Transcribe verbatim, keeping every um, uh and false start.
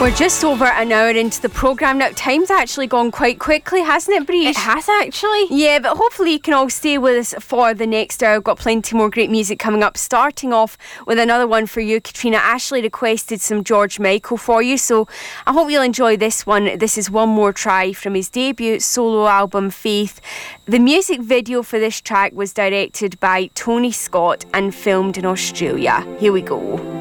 We're just over an hour into the programme now. Time's actually gone quite quickly, hasn't it, Breach? It has actually. Yeah, but hopefully you can all stay with us for the next hour. I've got plenty more great music coming up, starting off with another one for you, Katrina. Ashley requested some George Michael for you, so I hope you'll enjoy this one. This is One More Try from his debut solo album, Faith. The music video for this track was directed by Tony Scott and filmed in Australia. Here we go.